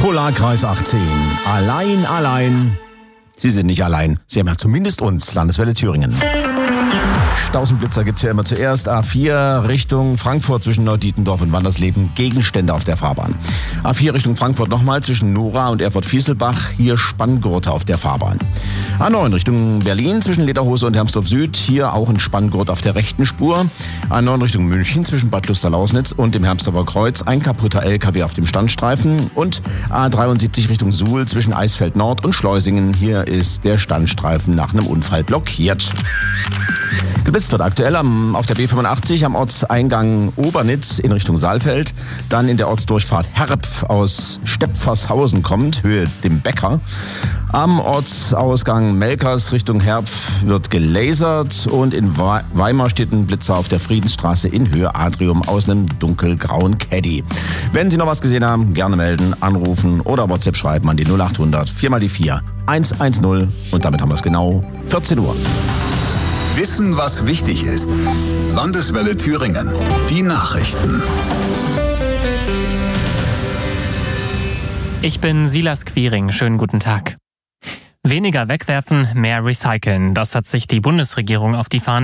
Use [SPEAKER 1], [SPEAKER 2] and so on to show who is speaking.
[SPEAKER 1] Polarkreis 18. Allein. Sie sind nicht allein. Sie haben ja zumindest uns, Landeswelle Thüringen. Stausenblitzer gibt's ja immer zuerst. A4 Richtung Frankfurt zwischen Neudietendorf und Wandersleben. Gegenstände auf der Fahrbahn. A4 Richtung Frankfurt nochmal zwischen Nora und Erfurt-Fieselbach. Hier Spanngurte auf der Fahrbahn. A9 Richtung Berlin zwischen Lederhose und Hermsdorf Süd. Hier auch ein Spanngurt auf der rechten Spur. A9 Richtung München zwischen Bad Luster-Lausnitz und dem Hermsdorfer Kreuz. Ein kaputter LKW auf dem Standstreifen. Und A73 Richtung Suhl zwischen Eisfeld Nord und Schleusingen. Hier ist der Standstreifen nach einem Unfall blockiert. Geblitzt wird aktuell auf der B85 am Ortseingang Obernitz in Richtung Saalfeld. Dann in der Ortsdurchfahrt Herpf aus Stepfershausen kommt, Höhe dem Bäcker. Am Ortsausgang Melkers Richtung Herpf wird gelasert. Und in Weimar steht ein Blitzer auf der Friedensstraße in Höhe Adrium aus einem dunkelgrauen Caddy. Wenn Sie noch was gesehen haben, gerne melden, anrufen oder WhatsApp schreiben an die 0800 4x4 110. Und damit haben wir es genau 14 Uhr.
[SPEAKER 2] Wissen, was wichtig ist. Landeswelle Thüringen. Die Nachrichten.
[SPEAKER 3] Ich bin Silas Quiring. Schönen guten Tag. Weniger wegwerfen, mehr recyceln. Das hat sich die Bundesregierung auf die Fahne